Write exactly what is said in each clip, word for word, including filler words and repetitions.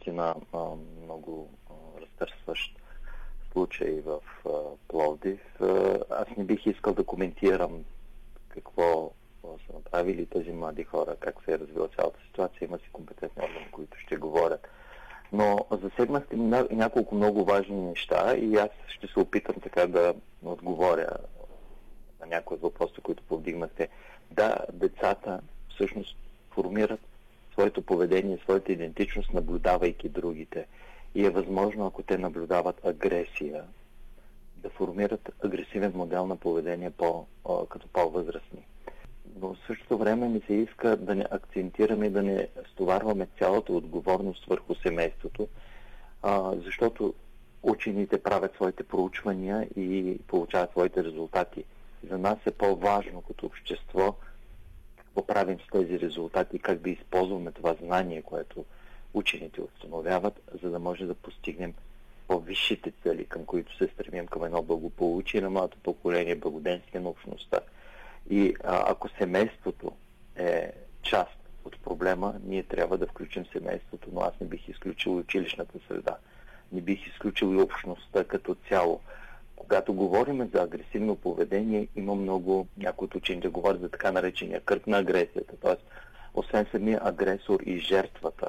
наистина а, много а, разтърсващ случай в а, Пловдив. А, аз не бих искал да коментирам какво са направили тези млади хора, как се е развила цялата ситуация. Има си компетентни органи, които ще говорят. Но засегнахте няколко много важни неща и аз ще се опитам така да отговоря на някои от въпросите, които повдигнахте. Да, децата всъщност формират своето поведение, своята идентичност, наблюдавайки другите. И е възможно, ако те наблюдават агресия, да формират агресивен модел на поведение по, като по-възрастни. Но в същото време ми се иска да не акцентираме и да не стоварваме цялата отговорност върху семейството, а, защото учените правят своите проучвания и получават своите резултати. За нас е по-важно като общество какво правим с тези резултати, как да използваме това знание, което учените установяват, за да може да постигнем по-висшите цели, към които се стремим, към едно благополучие на младото поколение, благоденствие на общността. И а, ако семейството е част от проблема, ние трябва да включим семейството, но аз не бих изключил училищната среда. Не бих изключил и общността като цяло. Когато говорим за агресивно поведение, има много, някои от учените говорят за така наречения кръг на агресията. Т.е. освен самия агресор и жертвата,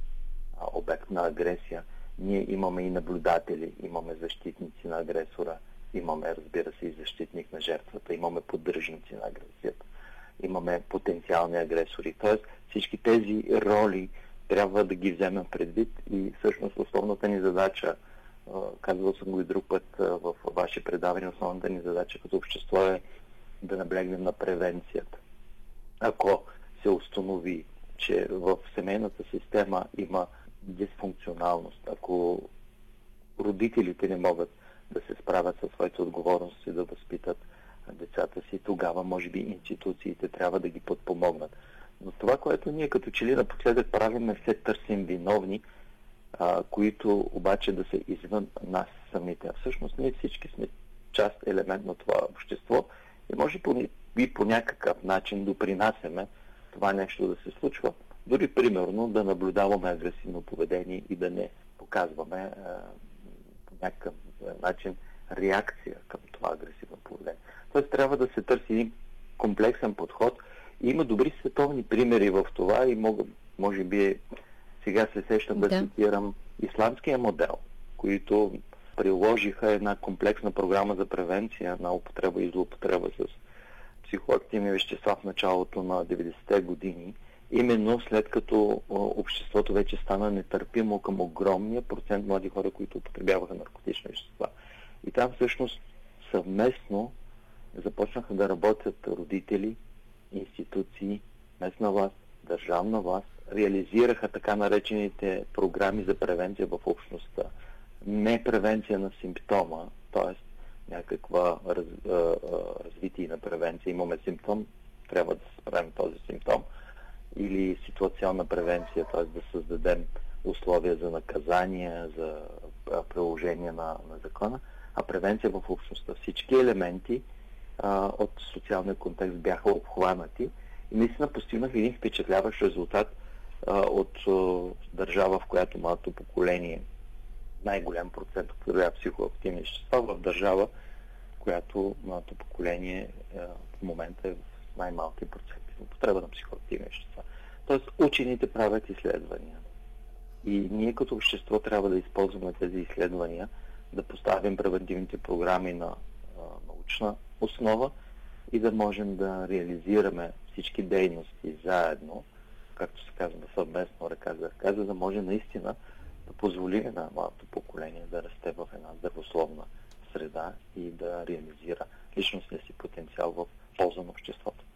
обект на агресия, ние имаме и наблюдатели, имаме защитници на агресора, имаме, разбира се, и защитник на жертвата, имаме поддръжници на агресията, имаме потенциални агресори. Тоест всички тези роли трябва да ги вземем предвид и всъщност основната ни задача, казвал съм го и друг път в ваши предавания, основната ни задача като общество е да наблегнем на превенцията. Ако се установи, че в семейната система има дисфункционалност, ако родителите не могат да се справят със своите отговорности, да възпитат децата си, тогава може би институциите трябва да ги подпомогнат. Но това, което ние като че ли напоследък правим, е все търсим виновни, а, които обаче да са извън нас самите. А всъщност ние всички сме част, елемент на това общество и може би по някакъв начин допринасяме това нещо да се случва. Дори примерно да наблюдаваме агресивно поведение и да не показваме а, по някакъв начин реакция към това агресивно поведение. Тоест трябва да се търси един комплексен подход и има добри световни примери в това и мога, може би сега се сещам да, да цитирам исламския модел, които приложиха една комплексна програма за превенция на употреба и злоупотреба с психоактивни вещества в началото на деветдесетте години, именно след като обществото вече стана нетърпимо към огромния процент млади хора, които употребяваха наркотични вещества. И там всъщност съвместно започнаха да работят родители, институции, местна власт, държавна власт, реализираха така наречените програми за превенция в общността. Не превенция на симптома, т.е. някаква раз, развитие на превенция. Имаме симптом, трябва да се справим този симптом. Или ситуационна превенция, т.е. да създадем условия за наказание, за приложение на, на закона, а превенция в общността. Всички елементи а, от социалния контекст бяха обхванати и наистина постигнаха един впечатляващ резултат а, от а, държава, в която младото поколение най-голям процент употребява психоактивни вещества, в държава, в която младото поколение а, в момента е в най-малки проценти употреба на психоактивни вещества. Тоест, учените правят изследвания. И ние като общество трябва да използваме тези изследвания, да поставим превентивните програми на а, научна основа и да можем да реализираме всички дейности заедно, както се казва съвместно, ръка за ръка, за да може наистина да позволим на младото поколение да расте в една здравословна среда и да реализира личностния си потенциал в полза на обществото.